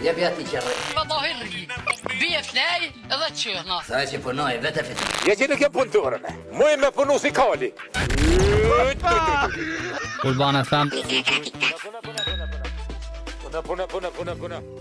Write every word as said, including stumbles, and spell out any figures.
Jag vet inte, Jerry. Vadå hyrri? B F nej, eller tjena. Saisi på noin, vetä fit. Ja siinä on puntuorana. Moimme på musikali. Urban F M. Puna, puna, puna, puna, puna, puna.